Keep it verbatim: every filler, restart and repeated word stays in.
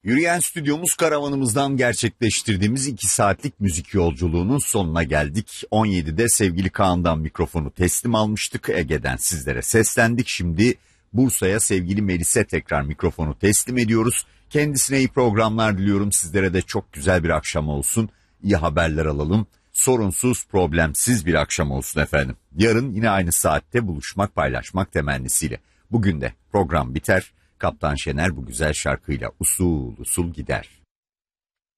Yürüyen stüdyomuz karavanımızdan gerçekleştirdiğimiz iki saatlik müzik yolculuğunun sonuna geldik. on yedide sevgili Kaan'dan mikrofonu teslim almıştık. Ege'den sizlere seslendik. Şimdi Bursa'ya sevgili Melis'e tekrar mikrofonu teslim ediyoruz. Kendisine iyi programlar diliyorum. Sizlere de çok güzel bir akşam olsun. İyi haberler alalım. Sorunsuz, problemsiz bir akşam olsun efendim. Yarın yine aynı saatte buluşmak, paylaşmak temennisiyle. Bugün de program biter. Kaptan Şener bu güzel şarkıyla usul usul gider.